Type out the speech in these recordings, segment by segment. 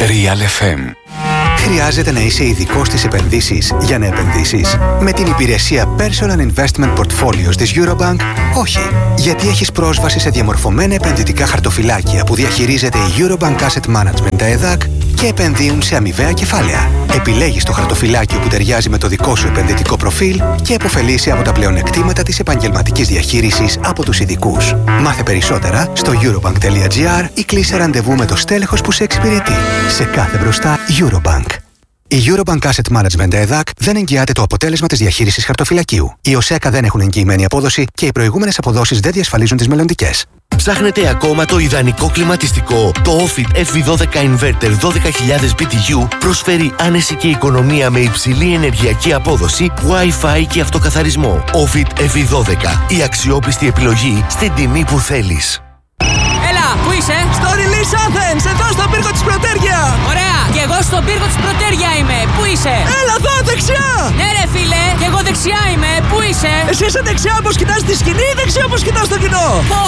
Real FM. Χρειάζεται να είσαι ειδικός στις επενδύσεις για να επενδύσεις? Με την υπηρεσία Personal Investment Portfolios της Eurobank, όχι. Γιατί έχεις πρόσβαση σε διαμορφωμένα επενδυτικά χαρτοφυλάκια που διαχειρίζεται η Eurobank Asset Management ΕΔΑΚ και επενδύουν σε αμοιβαία κεφάλαια. Επιλέγεις το χαρτοφυλάκιο που ταιριάζει με το δικό σου επενδυτικό προφίλ και επωφελείσαι από τα πλεονεκτήματα της επαγγελματικής διαχείρισης από τους ειδικούς. Μάθε περισσότερα στο eurobank.gr ή κλείσε ραντεβού με το στέλεχος που σε εξυπηρετεί. Σε κάθε μπροστά Eurobank. Η Eurobank Asset Management ΕΔΑΚ δεν εγγυάται το αποτέλεσμα της διαχείρισης χαρτοφυλακίου. Οι ΟΣΕΚΑ δεν έχουν εγγυημένη απόδοση και οι προηγούμενες αποδόσεις δεν διασφαλίζουν τις μελλοντικές. Ψάχνετε ακόμα το ιδανικό κλιματιστικό? Το Ofit FV12 Inverter 12.000 BTU προσφέρει άνεση και οικονομία με υψηλή ενεργειακή απόδοση, Wi-Fi και αυτοκαθαρισμό. Ofit FV12. Η αξιόπιστη επιλογή στην τιμή που θέλεις. Έλα, πού είσαι? Στο Release Athens, εδώ στον πύργο της Πρωτέρια. Ωραία, και εγώ στον πύργο της Πρωτέρια είμαι. Πού είσαι? Έλα εδώ, δεξιά. Ναι ρε φίλε, και εγώ δεξιά είμαι. Πού είσαι? Εσύ είσαι δεξιά όπως κοιτάς τη σκηνή ή δεξιά όπως κοιτάς το κοινό? Πω,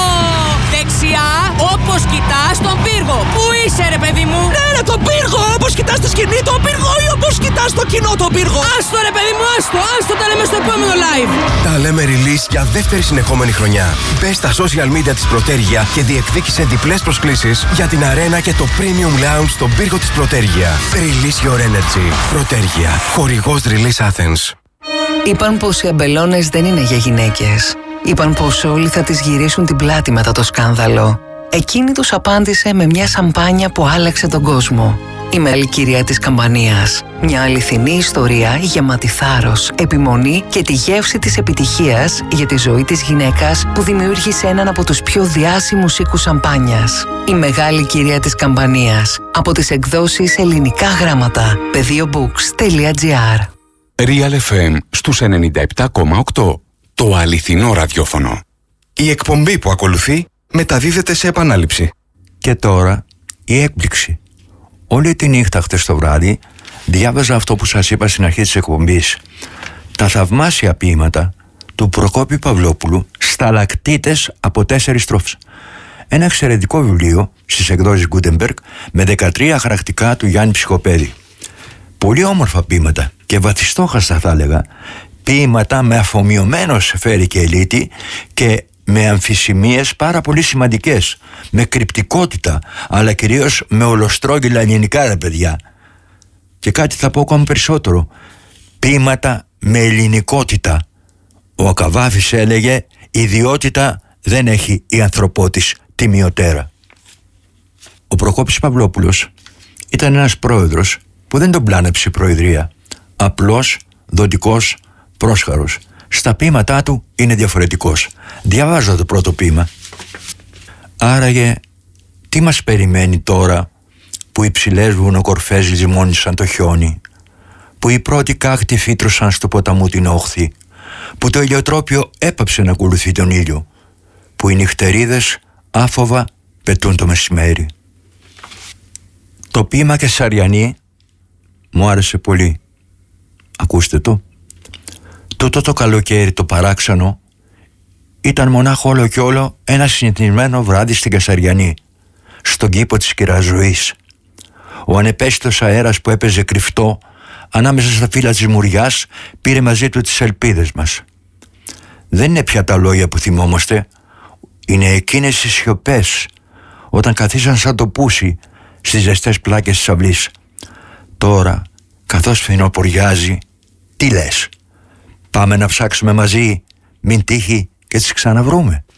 δεξιά όπως κοιτάς τον πύργο. Πού είσαι ρε παιδί μου? Ναι ρε, τον πύργο, όπως κοιτάς τη σκηνή τον πύργο ή όπως κοιτάς το κοινό τον πύργο? Άστο ρε παιδί μου, άστο τα λέμε στο επόμενο live. Τα λέμε release για δεύτερη συνεχόμενη χρονιά. Μπες στα social media της Πρωτέρια και διεκδίκησε διπλές προσκλήσεις για την αρένα και το Premium Lounge στον πύργο της Πρωτέρια. Release your energy. Πρωτέρια. Χορηγός Release Athens. Είπαν πως οι αμπελώνες δεν είναι για γυναίκες. Είπαν πως όλοι θα τις γυρίσουν την πλάτη μετά το σκάνδαλο. Εκείνη τους απάντησε με μια σαμπάνια που άλλαξε τον κόσμο. Η μεγάλη κυρία της Καμπανίας. Μια αληθινή ιστορία γεμάτη θάρρος, επιμονή και τη γεύση της επιτυχίας για τη ζωή της γυναίκας που δημιούργησε έναν από τους πιο διάσημους οίκους σαμπάνιας. Η μεγάλη κυρία της Καμπανίας. Από τις εκδόσεις Ελληνικά Γράμματα. Pediobooks.gr. Real FM στους 97,8. Το αληθινό ραδιόφωνο. Η εκπομπή που ακολουθεί μεταδίδεται σε επανάληψη. Και τώρα η έκπληξη. Όλη τη νύχτα χτες το βράδυ διάβαζα αυτό που σας είπα στην αρχή της εκπομπής. Τα θαυμάσια ποίηματα του Προκόπη Παυλόπουλου, Σταλακτίτες από 4 στρόφες. Ένα εξαιρετικό βιβλίο στις εκδόσεις Gutenberg με 13 χαρακτικά του Γιάννη Ψυχοπέδη. Πολύ όμορφα ποίηματα και βαθιστόχαστα θα έλεγα. Ποίηματα με αφομοιωμένο Σεφέρι και Ελίτη και με αμφισημίες πάρα πολύ σημαντικές, με κρυπτικότητα, αλλά κυρίως με ολοστρόγγυλα ελληνικά ρε παιδιά. Και κάτι θα πω ακόμα περισσότερο, ποίηματα με ελληνικότητα. Ο Ακαβάφης έλεγε «Ιδιότητα δεν έχει η ανθρωπότης τιμιωτέρα». Ο Προκόπης Παυλόπουλος ήταν ένας πρόεδρος που δεν τον πλάνεψε η προεδρία, απλός, δοτικός, πρόσχαρος. Στα ποίηματά του είναι διαφορετικός. Διαβάζω το πρώτο ποίημα. Άραγε τι μας περιμένει τώρα που οι ψηλές βουνοκορφές λιμώνησαν το χιόνι, που οι πρώτοι κάκτοι φύτρωσαν στο ποταμού την όχθη, που το ηλιοτρόπιο έπαψε να ακολουθεί τον ήλιο, που οι νυχτερίδες άφοβα πετούν το μεσημέρι. Το ποίημα Κεσαριανή μου άρεσε πολύ. Ακούστε το. Τούτο το καλοκαίρι το παράξενο ήταν μονάχο όλο και όλο ένα συνηθισμένο βράδυ στην Κεσαριανή, στον κήπο της κυράς Ζωής. Ο ανεπαίσθητος αέρας που έπαιζε κρυφτό ανάμεσα στα φύλλα της μουριάς πήρε μαζί του τις ελπίδες μας. Δεν είναι πια τα λόγια που θυμόμαστε, είναι εκείνες οι σιωπές όταν καθίσαν σαν το πούσι στις ζεστές πλάκες της αυλής. Τώρα, καθώς φθινοποριάζει, τι λες? Πάμε να ψάξουμε μαζί, μην τύχει και τις ξαναβρούμε.